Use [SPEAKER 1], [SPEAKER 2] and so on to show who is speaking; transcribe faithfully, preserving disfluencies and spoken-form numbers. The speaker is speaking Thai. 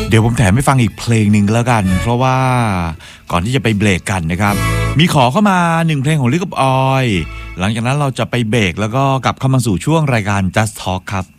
[SPEAKER 1] เดี๋ยวผมแถมให้ฟังอีกเพลงหนึ่งแล้วกันเพราะว่าก่อนที่จะไปเบรกกันนะครับมีขอเข้ามาหนึ่งเพลงของลิกกับออยหลังจากนั้นเราจะไปเบรกแล้วก็กลับเข้ามาสู่ช่วงรายการ Just Talk ครับ